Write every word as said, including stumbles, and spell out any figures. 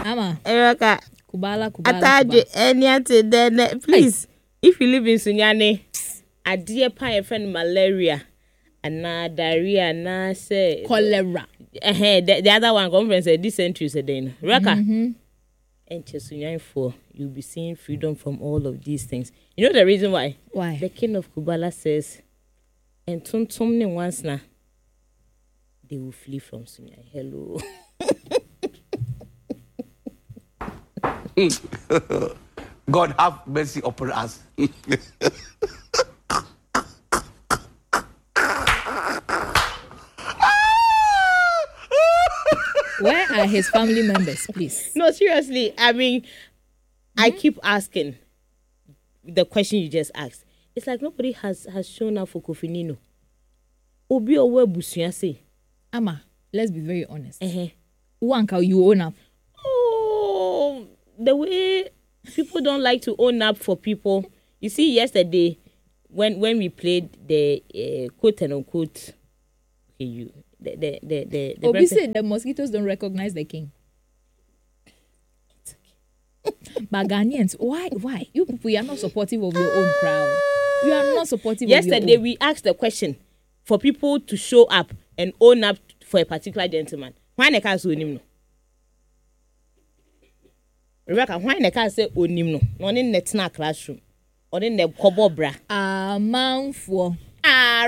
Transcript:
Ama. Rebecca. Kubala, Kubala. Ataje, any then please. Hey. If you live in Sunyane, a dear pie friend malaria, and na diarrhea, na say cholera. Eh, the, the other one conference a dysentery said then. Rebecca. Mm-hmm. And Chesunyane for you'll be seeing freedom from all of these things. You know the reason why? Why? The king of Kubala says, and Tum Tum once na they will flee from Sunyane. Hello. God have mercy upon us. Where are his family members, please? No, seriously. I mean, mm-hmm. I keep asking the question you just asked. It's like nobody has, has shown up for Kofi Nino. Obi owe busuya say. Ama, let's be very honest. Uh-huh. Wanka, you own up. Oh, the way people don't like to own up for people. You see, yesterday, when when we played the uh, quote and unquote, okay, you the the the the. the Obi said the mosquitoes don't recognize the king. It's okay. But Ghanaians, why why you people you are not supportive of your own crowd? You are not supportive. Yesterday, of your own. we asked the question for people to show up and own up for a particular gentleman. Why they can't say him no? Rebecca, why they can't say own him no? Not in the classroom or in the kobo bra. Ah, man for. Ah.